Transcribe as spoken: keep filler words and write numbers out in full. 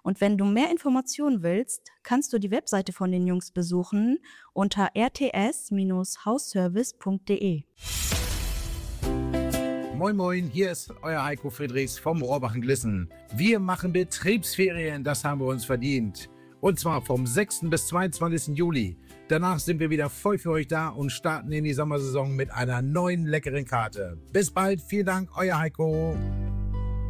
Und wenn du mehr Informationen willst, kannst du die Webseite von den Jungs besuchen unter r t s Bindestrich hausservice punkt d e. Moin Moin, hier ist euer Heiko Friedrichs vom Rohrbach-Glissen. Wir machen Betriebsferien, das haben wir uns verdient. Und zwar vom sechsten bis zweiundzwanzigsten Juli. Danach sind wir wieder voll für euch da und starten in die Sommersaison mit einer neuen leckeren Karte. Bis bald, vielen Dank, euer Heiko.